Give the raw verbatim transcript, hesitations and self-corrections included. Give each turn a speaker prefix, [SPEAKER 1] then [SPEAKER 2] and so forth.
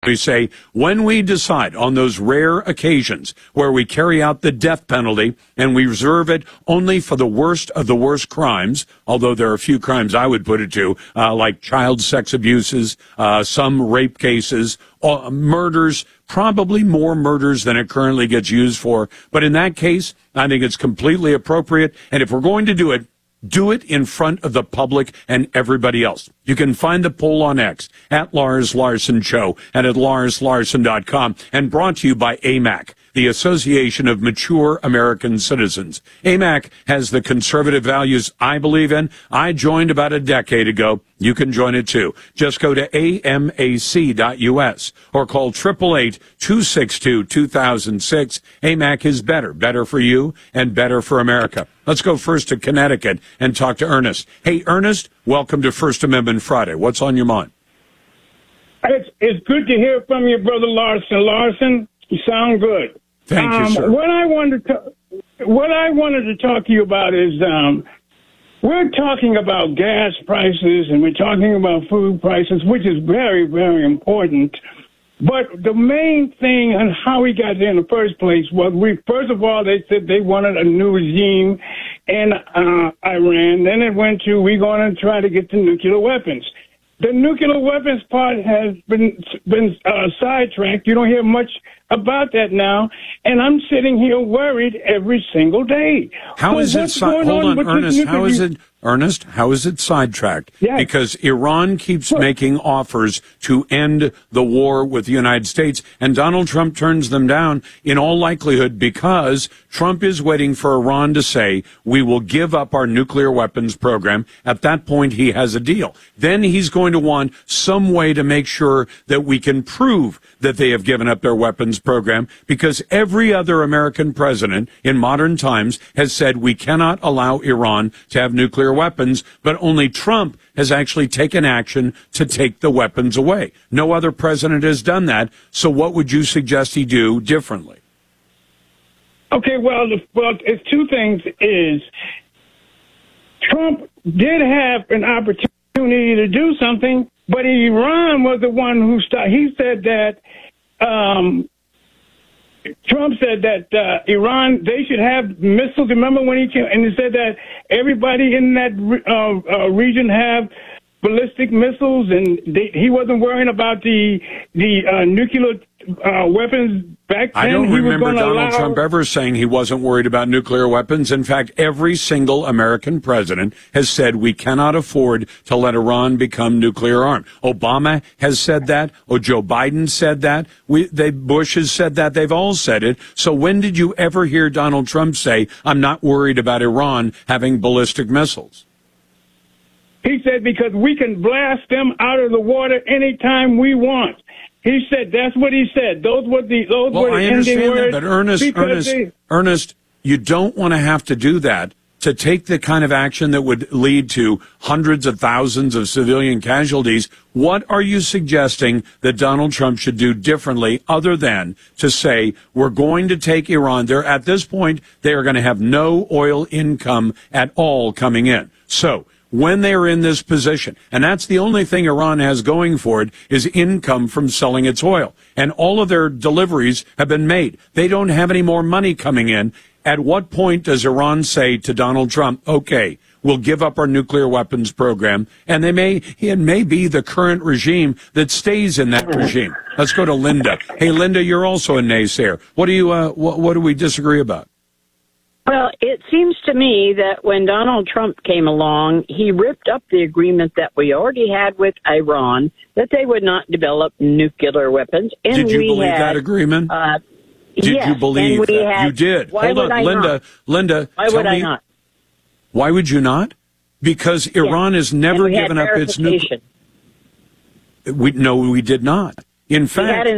[SPEAKER 1] We say, when we decide on those rare occasions where we carry out the death penalty and we reserve it only for the worst of the worst crimes, although there are a few crimes I would put it to, uh, like child sex abuses, uh, some rape cases, uh, murders, probably more murders than it currently gets used for. But in that case, I think it's completely appropriate. And if we're going to do it, do it in front of the public and everybody else. You can find the poll on X at Lars Larson Show and at lars larson dot com, and brought to you by A M A C, the Association of Mature American Citizens. A M A C has the conservative values I believe in. I joined about a decade ago. You can join it too. Just go to A M A C dot U S or call eight eight eight, two six two, two thousand six. A M A C is better, better for you and better for America. Let's go first to Connecticut and talk to Ernest. Hey, Ernest, welcome to First Amendment Friday. What's on your mind?
[SPEAKER 2] It's, it's good to hear from you, Brother Larson. Larson, you sound good.
[SPEAKER 1] Thank
[SPEAKER 2] um,
[SPEAKER 1] you, sir.
[SPEAKER 2] What I wanted to, what I wanted to talk to you about is um, we're talking about gas prices and we're talking about food prices, which is very, very important. But the main thing and how we got there in the first place was we, first of all, they said they wanted a new regime in uh, Iran. Then it went to, we're going to try to get the nuclear weapons. The nuclear weapons part has been been uh, sidetracked. You don't hear much about that now. And I'm sitting here worried every single day.
[SPEAKER 1] How
[SPEAKER 2] well,
[SPEAKER 1] is it, si- hold on, on Ernest, how is it, Ernest, how is it sidetracked?
[SPEAKER 2] Yes.
[SPEAKER 1] Because Iran keeps
[SPEAKER 2] well,
[SPEAKER 1] making offers to end the war with the United States, and Donald Trump turns them down in all likelihood because Trump is waiting for Iran to say, we will give up our nuclear weapons program. At that point, he has a deal. Then he's going to want some way to make sure that we can prove that they have given up their weapons program, because every other American president in modern times has said we cannot allow Iran to have nuclear weapons, but only Trump has actually taken action to take the weapons away. No other president has done that. So what would you suggest he do differently?
[SPEAKER 2] Okay, well, the, well, it's two things. Is Trump did have an opportunity to do something, but Iran was the one who started. He said that um, Trump said that uh, Iran, they should have missiles. Remember when he came and he said that everybody in that uh, uh, region have ballistic missiles, and they, he wasn't worrying about the the uh, nuclear uh, weapons back then.
[SPEAKER 1] I don't
[SPEAKER 2] he
[SPEAKER 1] remember
[SPEAKER 2] was
[SPEAKER 1] Donald
[SPEAKER 2] allow...
[SPEAKER 1] Trump ever saying he wasn't worried about nuclear weapons. In fact, every single American president has said we cannot afford to let Iran become nuclear armed. Obama has said that. Oh, Joe Biden said that. We, they, Bush has said that. They've all said it. So when did you ever hear Donald Trump say, I'm not worried about Iran having ballistic missiles?
[SPEAKER 2] He said, because we can blast them out of the water anytime we want. He said, that's what he said. Those were the, those
[SPEAKER 1] well,
[SPEAKER 2] were the
[SPEAKER 1] I
[SPEAKER 2] ending
[SPEAKER 1] understand
[SPEAKER 2] words.
[SPEAKER 1] that, but Ernest, Ernest,
[SPEAKER 2] they...
[SPEAKER 1] Ernest, you don't want to have to do that to take the kind of action that would lead to hundreds of thousands of civilian casualties. What are you suggesting that Donald Trump should do differently other than to say, we're going to take Iran there? At this point, they are going to have no oil income at all coming in. So, when they're in this position, and that's the only thing Iran has going for it, is income from selling its oil. And all of their deliveries have been made. They don't have any more money coming in. At what point does Iran say to Donald Trump, okay, we'll give up our nuclear weapons program, and they may, it may be the current regime that stays in that regime. Let's go to Linda. Hey, Linda, you're also a naysayer. What do you, uh, what, what do we disagree about?
[SPEAKER 3] Well, it seems to me that when Donald Trump came along, he ripped up the agreement that we already had with Iran, that they would not develop nuclear weapons. And
[SPEAKER 1] Did you
[SPEAKER 3] we
[SPEAKER 1] believe
[SPEAKER 3] had,
[SPEAKER 1] that agreement?
[SPEAKER 3] Uh,
[SPEAKER 1] Did
[SPEAKER 3] yes,
[SPEAKER 1] you believe that?
[SPEAKER 3] Had,
[SPEAKER 1] you did.
[SPEAKER 3] Why
[SPEAKER 1] Hold
[SPEAKER 3] would
[SPEAKER 1] on,
[SPEAKER 3] I
[SPEAKER 1] Linda.
[SPEAKER 3] not?
[SPEAKER 1] Linda,
[SPEAKER 3] why
[SPEAKER 1] tell
[SPEAKER 3] would
[SPEAKER 1] me,
[SPEAKER 3] I not?
[SPEAKER 1] Why would you not? Because Iran
[SPEAKER 3] yes.
[SPEAKER 1] has never
[SPEAKER 3] and we
[SPEAKER 1] given
[SPEAKER 3] had
[SPEAKER 1] up its nuclear. We no, we did not. In fact,
[SPEAKER 3] we had